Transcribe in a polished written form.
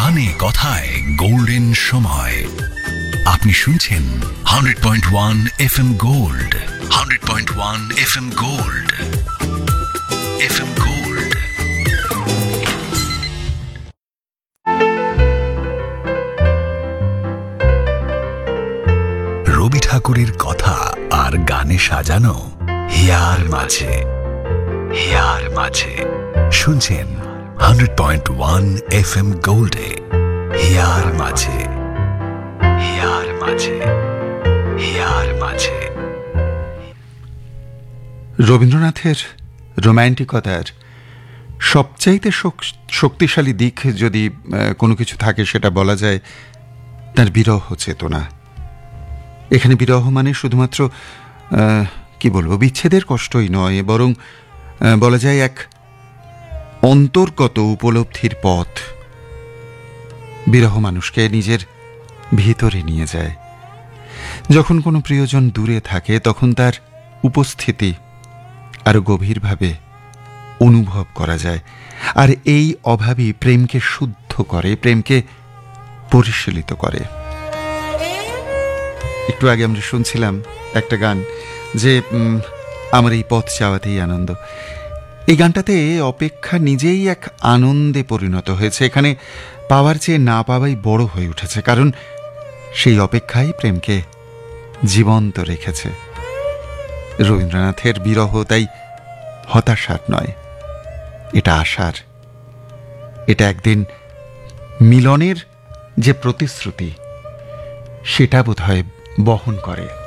গানে কথায় গোল্ডেন সময়। আপনি শুনছেন 100.1 FM gold, 100.1 FM gold, FM gold. রবি ঠাকুরের কথা আর গানে সাজানো হিয়ার মাঝে, হিয়ার মাঝে শুনছেন 100.1 FM গোল্ডে হিয়ার মাঝে, হিয়ার মাঝে, হিয়ার মাঝে। রবীন্দ্রনাথের রোম্যান্টিকতার সবচাইতে শক্তিশালী দিক যদি কোনো কিছু থাকে সেটা বলা যায় তার বিরহ চেতনা। এখানে বিরহ মানে শুধুমাত্র কি বলবো, বিচ্ছেদের কষ্টই নয়, বরং বলা যায় এক অন্তর্গত উপলব্ধির পথ। বিরহ মানুষকে নিজের ভিতরে নিয়ে যায়। যখন কোনো প্রিয়জন দূরে থাকে তখন তার উপস্থিতি আরো গভীরভাবে অনুভব করা যায়। আর এই অভাবই প্রেমকে শুদ্ধ করে, প্রেমকে পরিশীলিত করে। একটু আগে আমরা শুনছিলাম একটা গান যে আমার এই পথ চাওয়াতেই আনন্দ। এই গানটাতে অপেক্ষা নিজেই এক আনন্দে পরিণত হয়েছে। এখানে পাওয়ার চেয়ে না পাওয়াই বড় হয়ে উঠেছে, কারণ সেই অপেক্ষাই প্রেমকে জীবন্ত রেখেছে। রবীন্দ্রনাথের বিরহ তাই হতাশার নয়, এটা আশার। এটা একদিন মিলনের যে প্রতিশ্রুতি সেটা বোধহয় বহন করে।